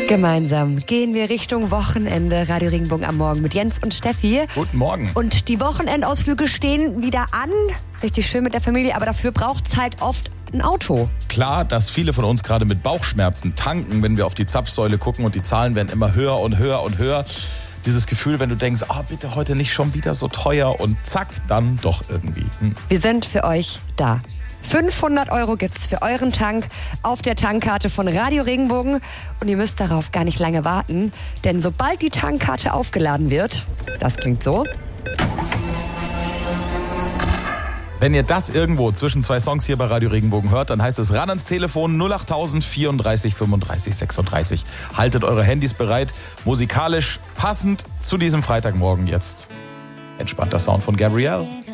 Gemeinsam gehen wir Richtung Wochenende. Radio Regenbogen am Morgen mit Jens und Steffi. Guten Morgen. Und die Wochenendausflüge stehen wieder an. Richtig schön mit der Familie, aber dafür braucht es halt oft ein Auto. Klar, dass viele von uns gerade mit Bauchschmerzen tanken, wenn wir auf die Zapfsäule gucken und die Zahlen werden immer höher und höher und höher. Dieses Gefühl, wenn du denkst, bitte heute nicht schon wieder so teuer und zack, dann doch irgendwie. Wir sind für euch da. 500 € gibt's für euren Tank auf der Tankkarte von Radio Regenbogen. Und ihr müsst darauf gar nicht lange warten, denn sobald die Tankkarte aufgeladen wird, das klingt so. Wenn ihr das irgendwo zwischen zwei Songs hier bei Radio Regenbogen hört, dann heißt es ran ans Telefon 08000 34 35 36. Haltet eure Handys bereit. Musikalisch passend zu diesem Freitagmorgen jetzt. Entspannter Sound von Gabrielle.